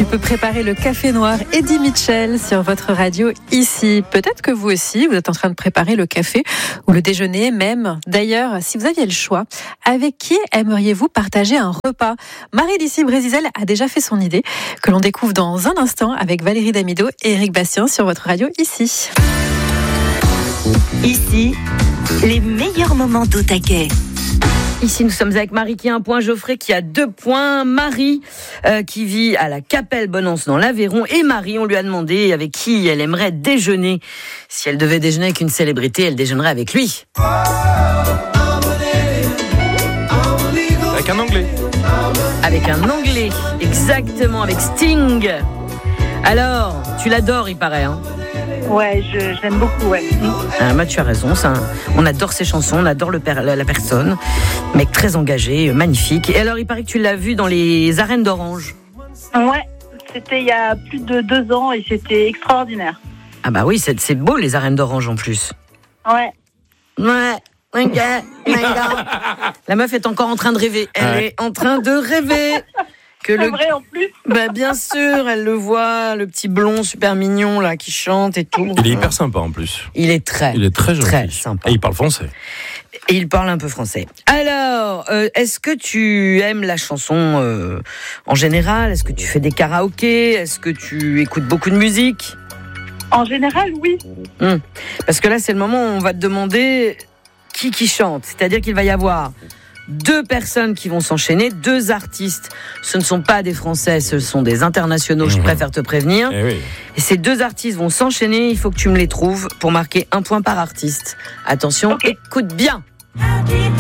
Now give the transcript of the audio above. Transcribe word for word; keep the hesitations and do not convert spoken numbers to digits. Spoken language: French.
Tu peux préparer le café noir Eddie Mitchell sur votre radio ici. Peut-être que vous aussi, vous êtes en train de préparer le café ou le déjeuner même. D'ailleurs, si vous aviez le choix, avec qui aimeriez-vous partager un repas ? Marie d'ici Brésisel a déjà fait son idée, que l'on découvre dans un instant avec Valérie Damido et Eric Bastien sur votre radio ici. Ici, les meilleurs moments d'Otaquet. Ici, nous sommes avec Marie qui a un point, Geoffrey qui a deux points. Marie, euh, qui vit à la Capelle-Bonance dans l'Aveyron. Et Marie, on lui a demandé avec qui elle aimerait déjeuner. Si elle devait déjeuner avec une célébrité, elle déjeunerait avec lui. Avec un Anglais. Avec un Anglais, exactement, avec Sting. Alors, tu l'adores, il paraît, hein ? Ouais, je, je l'aime beaucoup, ouais. Ah, bah, tu as raison, ça, on adore ses chansons, on adore le per, la, la personne. Mec très engagé, magnifique. Et alors, il paraît que tu l'as vu dans les arènes d'Orange. Ouais, c'était il y a plus de deux ans et c'était extraordinaire. Ah bah oui, c'est, c'est beau les arènes d'Orange en plus. Ouais. Ouais. La meuf est encore en train de rêver. Elle ouais. est en train de rêver. Que c'est le... vrai en plus. Bah bien sûr, elle le voit, le petit blond super mignon là qui chante et tout. Il est hyper sympa en plus. Il est très, il est très gentil, très sympa. Et il parle français. Et il parle un peu français. Alors, euh, est-ce que tu aimes la chanson euh, en général ? Est-ce que tu fais des karaokés ? Est-ce que tu écoutes beaucoup de musique ? En général, oui. Hum. Parce que là, c'est le moment où on va te demander qui qui chante. C'est-à-dire qu'il va y avoir deux personnes qui vont s'enchaîner, deux artistes. Ce ne sont pas des Français, ce sont des internationaux, mmh. je préfère te prévenir. Eh oui. Et ces deux artistes vont s'enchaîner, il faut que tu me les trouves pour marquer un point par artiste. Attention, okay. Écoute bien. Happy